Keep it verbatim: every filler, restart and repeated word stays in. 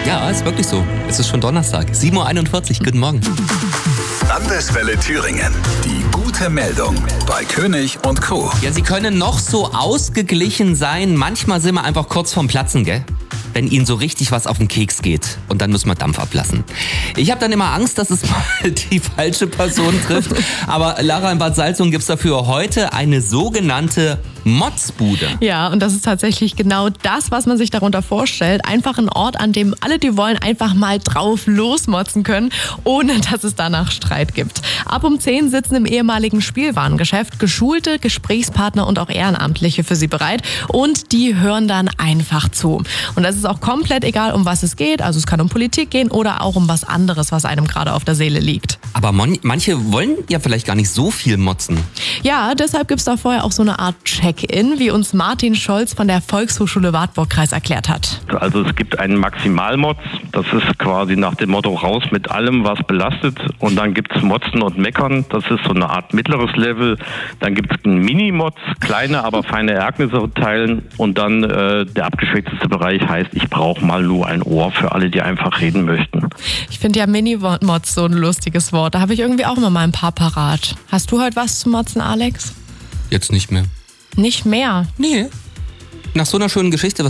Ja, ist wirklich so. Es ist schon Donnerstag. sieben Uhr einundvierzig. Guten Morgen. Landeswelle Thüringen. Die gute Meldung bei König und Co. Ja, sie können noch so ausgeglichen sein. Manchmal sind wir einfach kurz vorm Platzen, gell? Wenn ihnen so richtig was auf den Keks geht. Und dann müssen wir Dampf ablassen. Ich habe dann immer Angst, dass es mal die falsche Person trifft. Aber Lara, in Bad Salzungen gibt es dafür heute eine sogenannte Motzbude. Ja, und das ist tatsächlich genau das, was man sich darunter vorstellt. Einfach ein Ort, an dem alle, die wollen, einfach mal drauf losmotzen können, ohne dass es danach Streit gibt. Ab um zehn sitzen im ehemaligen Spielwarengeschäft geschulte Gesprächspartner und auch Ehrenamtliche für sie bereit. Und die hören dann einfach zu. Und das ist auch komplett egal, um was es geht. Also es kann um Politik gehen oder auch um was anderes, was einem gerade auf der Seele liegt. Aber mon- manche wollen ja vielleicht gar nicht so viel motzen. Ja, deshalb gibt es da vorher auch so eine Art Check-in, wie uns Martin Scholz von der Volkshochschule Wartburg-Kreis erklärt hat. Also es gibt einen Maximalmotz, das ist quasi nach dem Motto raus mit allem, was belastet. Und dann gibt es Motzen und Meckern, das ist so eine Art mittleres Level. Dann gibt es einen Mini-Motz, kleine, aber feine Ereignisse teilen. Und dann äh, der abgeschwächteste Bereich heißt, ich brauche mal nur ein Ohr für alle, die einfach reden möchten. Ich finde ja Mini-Motz so ein lustiges Wort. Da habe ich irgendwie auch immer mal ein paar parat. Hast du heute was zu motzen, Alex? Jetzt nicht mehr. Nicht mehr. Nee. Nach so einer schönen Geschichte,